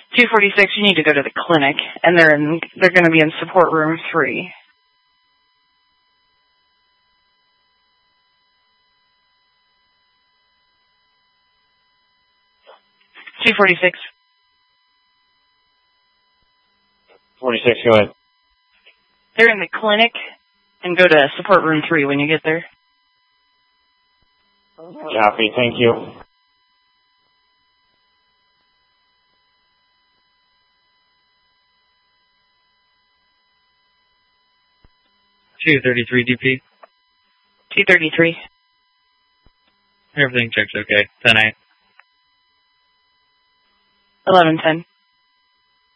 246, you need to go to the clinic, and they're going to be in support room 3. $246. 46, go ahead. They're in the clinic, and go to support room 3 when you get there. Copy, thank you. $233 DP. 233. Everything checks okay. 10-8. 1110.